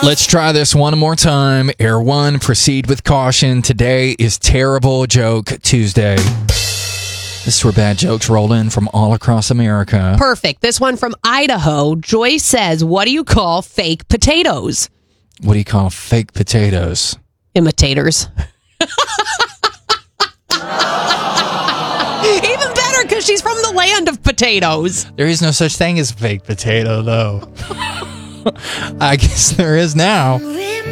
Let's try this one more time. Air 1, proceed with caution. Today is Terrible Joke Tuesday. This is where bad jokes roll in from all across America. Perfect. This one from Idaho. Joyce says, what do you call fake potatoes? What do you call fake potatoes? Imitators. Even better, because she's from the land of potatoes. There is no such thing as a fake potato, though. I guess there is now.